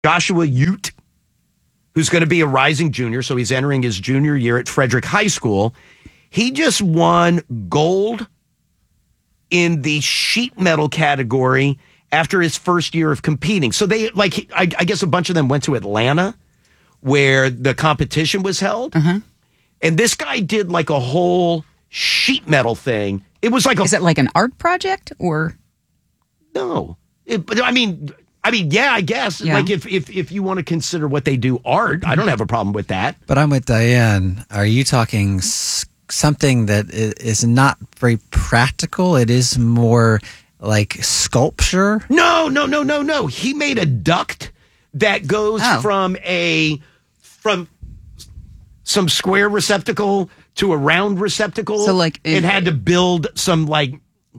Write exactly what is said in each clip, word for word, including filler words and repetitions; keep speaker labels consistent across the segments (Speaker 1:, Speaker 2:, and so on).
Speaker 1: Joshua Ute, who's going to be a rising junior, so he's entering his junior year at Frederick High School. He just won gold in the sheet metal category after his first year of competing. So they, like, I, I guess a bunch of them went to Atlanta where the competition was held.
Speaker 2: Uh-huh.
Speaker 1: And this guy did like a whole sheet metal thing. It was like a...
Speaker 2: Is it like an art project or...
Speaker 1: No. It, but I mean... I mean, yeah, I guess.
Speaker 2: Yeah.
Speaker 1: Like, if, if if you want to consider what they do art, I don't have a problem with that.
Speaker 3: But I'm with Diane. Are you talking s- something that i- is not very practical? It is more like sculpture?
Speaker 1: No, no, no, no, no. He made a duct that goes
Speaker 2: Oh.
Speaker 1: from a from some square receptacle to a round receptacle.
Speaker 2: So, like,
Speaker 1: it
Speaker 2: in-
Speaker 1: had to build some like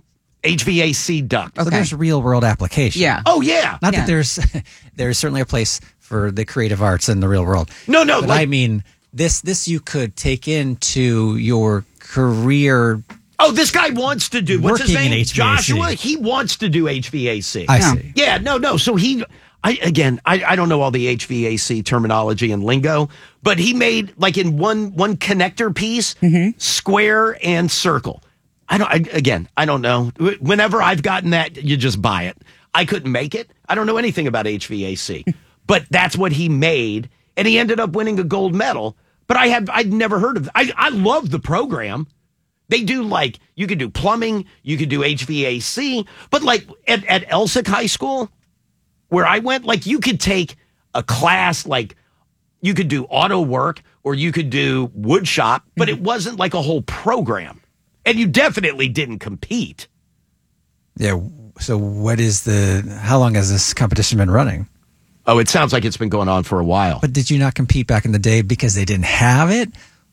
Speaker 1: H V A C duct.
Speaker 3: So
Speaker 2: Okay.
Speaker 3: there's real world application.
Speaker 2: Yeah.
Speaker 1: Oh yeah.
Speaker 3: Not
Speaker 2: Yeah.
Speaker 3: that there's there's certainly a place for the creative arts in the real world.
Speaker 1: No, no.
Speaker 3: But
Speaker 1: like-
Speaker 3: I mean this this you could take into your career.
Speaker 1: oh, this guy wants to do what's his
Speaker 3: Working in
Speaker 1: name?
Speaker 3: H V A C.
Speaker 1: Joshua. He wants to do H V A C.
Speaker 3: I
Speaker 2: Yeah.
Speaker 3: see.
Speaker 1: Yeah, no, no. So he, I again, I, I don't know all the H V A C terminology and lingo, but he made like in one one connector piece, square and circle. I don't. I, again, I don't know. Whenever I've gotten that, you just buy it. I couldn't make it. I don't know anything about H V A C, but that's what he made, and he ended up winning a gold medal. But I had I'd never heard of. I I love the program. They do like, you could do plumbing, you could do H V A C, but like at, at Elsick High School, where I went, like you could take a class, like you could do auto work or you could do wood shop, but it wasn't like a whole program. And you definitely didn't compete.
Speaker 3: Yeah. So what is the how long has this competition been running?
Speaker 1: Oh, it sounds like it's been going on for a while.
Speaker 3: But did you not compete back in the day because they didn't have it?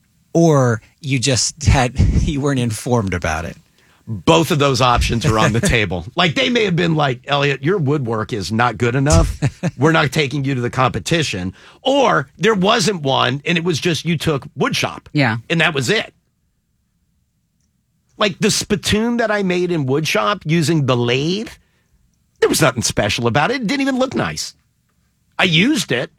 Speaker 3: Or you just had you weren't informed about it?
Speaker 1: Both of those options are on the table. Like they may have been like, Elliot, your woodwork is not good enough. We're not taking you to the competition. Or there wasn't one and it was just you took wood shop.
Speaker 2: Yeah.
Speaker 1: And that was it. Like the spittoon that I made in wood shop using the lathe, there was nothing special about it. It didn't even look nice. I used it.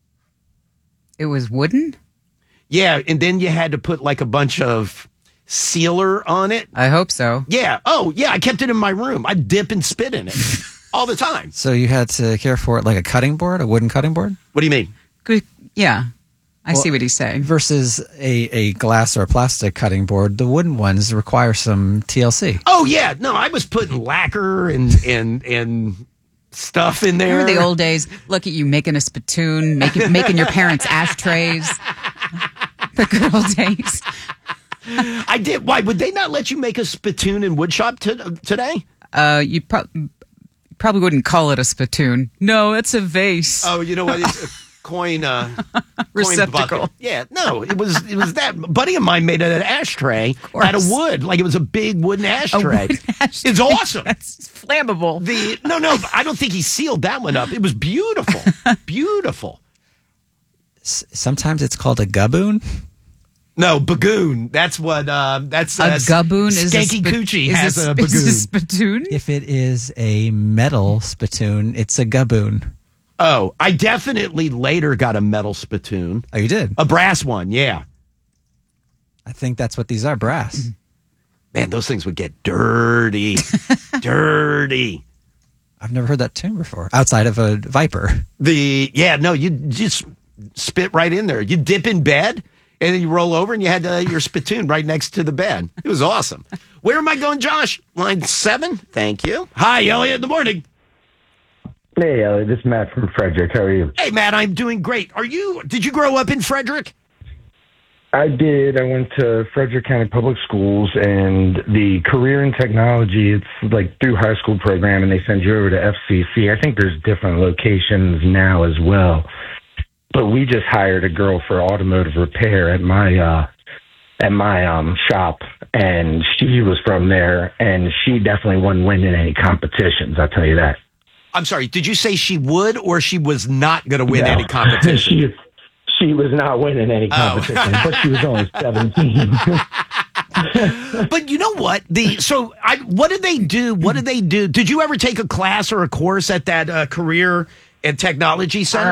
Speaker 2: It was wooden?
Speaker 1: Yeah, and then you had to put like a bunch of sealer on it.
Speaker 2: I hope so.
Speaker 1: Yeah. Oh, yeah, I kept it in my room. I dip and spit in it all the time.
Speaker 3: So you had to care for it like a cutting board, a wooden cutting board?
Speaker 1: What do you mean?
Speaker 2: Good. Yeah. I
Speaker 3: Well,
Speaker 2: see what he's saying.
Speaker 3: Versus a, a glass or a plastic cutting board, the wooden ones require some T L C.
Speaker 1: Oh, yeah. No, I was putting lacquer and and and stuff in there.
Speaker 2: Remember the old days? Look at you making a spittoon, making making your parents' ashtrays. The good old days.
Speaker 1: I did. Why would they not let you make a spittoon in wood shop t- today?
Speaker 2: Uh, you pro- probably wouldn't call it a spittoon. No, it's a vase.
Speaker 1: Oh, you know what? It's a coin, uh, coin
Speaker 2: Receptacle.
Speaker 1: bucket. Yeah, no, it was it was that. A buddy of mine made an ashtray
Speaker 2: course.
Speaker 1: out of wood, like it was a big wooden ashtray.
Speaker 2: wooden ashtray.
Speaker 1: It's awesome.
Speaker 2: That's flammable.
Speaker 1: The no, no, I don't think he sealed that one up. It was beautiful, beautiful.
Speaker 3: S- sometimes it's called a gaboon.
Speaker 1: No, bagoon. That's what. Uh, that's
Speaker 2: A
Speaker 1: uh,
Speaker 2: gaboon is a
Speaker 1: Skanky
Speaker 2: spi-
Speaker 1: Coochie
Speaker 2: is
Speaker 1: has a,
Speaker 2: a,
Speaker 1: bagoon.
Speaker 2: is a spittoon.
Speaker 3: If it is a metal spittoon, it's a gaboon.
Speaker 1: Oh, I definitely later got a metal spittoon,
Speaker 3: Oh, you did?
Speaker 1: a brass one. Yeah,
Speaker 3: I think that's what these are, brass.
Speaker 1: man, those things would get dirty, dirty.
Speaker 3: I've never heard that term before. Outside of a Viper.
Speaker 1: The yeah, no, you just spit right in there. You dip in bed, and then you roll over, and you had uh, your spittoon right next to the bed. It was awesome. Where am I going, Josh? Line seven. Thank you. Hi, Elliot. In the morning.
Speaker 4: Hey, Elliot, this is Matt from Frederick. How are you?
Speaker 1: Hey, Matt. I'm doing great. Are you? Did you grow up in Frederick?
Speaker 4: I did. I went to Frederick County Public Schools, and the career in technology, it's like through high school program, and they send you over to F C C. I think there's different locations now as well. But we just hired a girl for automotive repair at my uh, at my um, shop, and she was from there, and she definitely wasn't winning any competitions. I'll tell you that.
Speaker 1: I'm sorry. Did you say she would, or she was not going to win
Speaker 4: No.
Speaker 1: any competition?
Speaker 4: she, she was not winning any competition, but she was only seventeen.
Speaker 1: But you know what? The so I what did they do? What did they do? Did you ever take a class or a course at that uh, career and Technology Center.